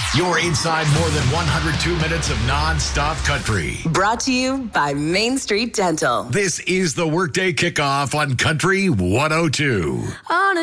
You're inside more than 102 minutes of non-stop country. Brought to you by Main Street Dental. This is the Workday Kickoff on Country 102. On